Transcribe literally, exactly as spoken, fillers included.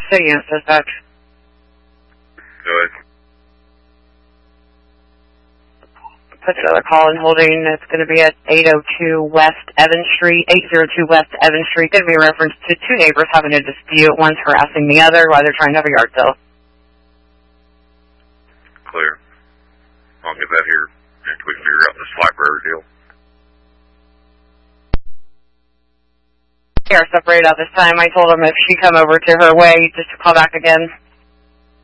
City Unit Dispatch. Go ahead. Put another call in holding. It's going to be at eight oh two West Evans Street, eight oh two West Evans Street. Going to be a reference to two neighbors having a dispute. One's harassing the other while they're trying to have a yard sale. Clear. I'll get that here until we figure out this library deal. They are separated out this time. I told them if she come over to her way, just to call back again.